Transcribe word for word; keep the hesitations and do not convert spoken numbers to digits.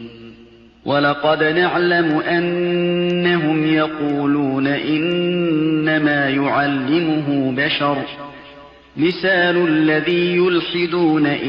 وَلَقَدْ نَعْلَمُ أَنَّهُمْ يَقُولُونَ إِنَّمَا يُعَلِّمُهُ بَشَرٌ ۗ لِسَانُ الَّذِي يُلْحِدُونَ